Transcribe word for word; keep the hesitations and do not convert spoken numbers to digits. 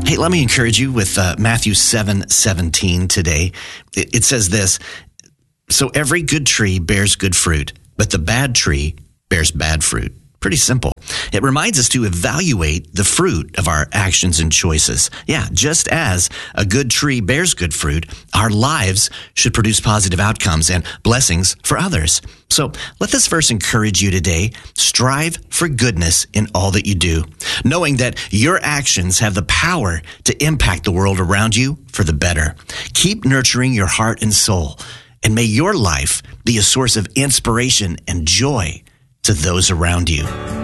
Hey, let me encourage you with uh, Matthew seven seventeen today. It, it says this, so every good tree bears good fruit, but the bad tree bears bad fruit. Pretty simple. It reminds us to evaluate the fruit of our actions and choices. Yeah, just as a good tree bears good fruit, our lives should produce positive outcomes and blessings for others. So let this verse encourage you today. Strive for goodness in all that you do, knowing that your actions have the power to impact the world around you for the better. Keep nurturing your heart and soul, and may your life be a source of inspiration and joy to those around you.